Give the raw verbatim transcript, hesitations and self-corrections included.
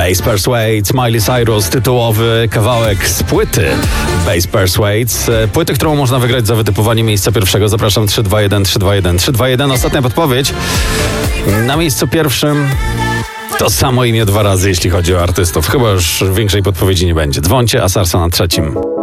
Bass Persuades, Miley Cyrus, tytułowy kawałek z płyty Bass Persuades. Płyty, którą można wygrać za wytypowanie miejsca pierwszego. Zapraszam trzy dwa jeden, trzy dwa jeden, trzy dwa jeden. Ostatnia podpowiedź. Na miejscu pierwszym to samo imię dwa razy, jeśli chodzi o artystów. Chyba już większej podpowiedzi nie będzie. Dzwońcie, a Sarsa na trzecim.